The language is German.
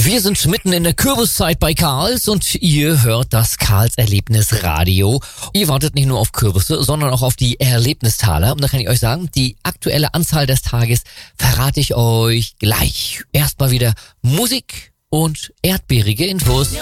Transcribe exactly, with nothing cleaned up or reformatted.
Wir sind mitten in der Kürbiszeit bei Karls und ihr hört das Karls Erlebnisradio. Ihr wartet nicht nur auf Kürbisse, sondern auch auf die Erlebnistaler. Und da kann ich euch sagen, die aktuelle Anzahl des Tages verrate ich euch gleich. Erstmal wieder Musik und erdbeerige Infos.